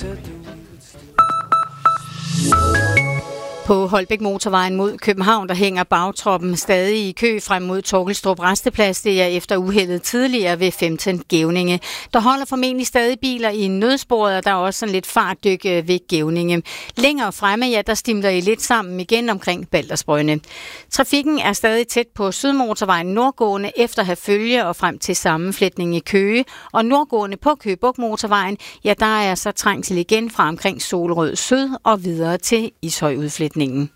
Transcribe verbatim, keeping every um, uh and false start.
På Holbæk Motorvejen mod København, der hænger bagtroppen stadig i kø frem mod Torkelstrup Rasteplads. Det er efter uheldet tidligere ved femten Gævninge. Der holder formentlig stadig biler i nødsporet, og der er også sådan lidt fartdyk ved Gævninge. Længere fremme, ja, der stimler I lidt sammen igen omkring Baldersbrønde. Trafikken er stadig tæt på Sydmotorvejen nordgående efter at have følge og frem til sammenflætning i Køge. Og nordgående på Køge Bugt Motorvejen, ja, der er så trængsel igen fra omkring Solrød Syd og videre til Ishøj udflætningen.